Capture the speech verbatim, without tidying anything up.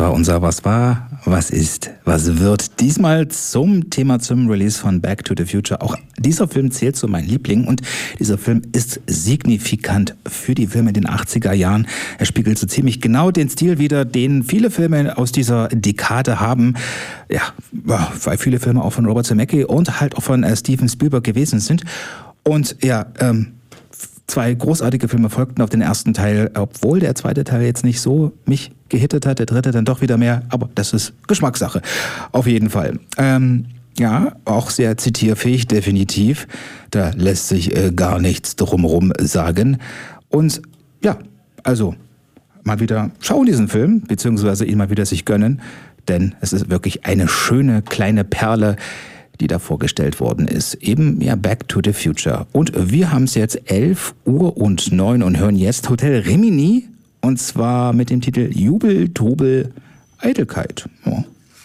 war unser Was war, was ist, was wird. Diesmal zum Thema, zum Release von Back to the Future. Auch dieser Film zählt zu meinen Lieblingen und dieser Film ist signifikant für die Filme in den achtziger Jahren. Er spiegelt so ziemlich genau den Stil wider, den viele Filme aus dieser Dekade haben. Ja, weil viele Filme auch von Robert Zemeckis und halt auch von Steven Spielberg gewesen sind. Und ja, ähm, zwei großartige Filme folgten auf den ersten Teil, obwohl der zweite Teil jetzt nicht so mich gehittet hat, der dritte dann doch wieder mehr, aber das ist Geschmackssache, auf jeden Fall. Ähm, ja, auch sehr zitierfähig, definitiv. Da lässt sich äh, gar nichts drumherum sagen. Und ja, also mal wieder schauen diesen Film, beziehungsweise ihn mal wieder sich gönnen, denn es ist wirklich eine schöne kleine Perle, die da vorgestellt worden ist. Eben, ja, Back to the Future. Und wir haben es jetzt elf Uhr und neun und hören jetzt Hotel Rimini. Und zwar mit dem Titel Jubel, Trubel, Eitelkeit. Ja.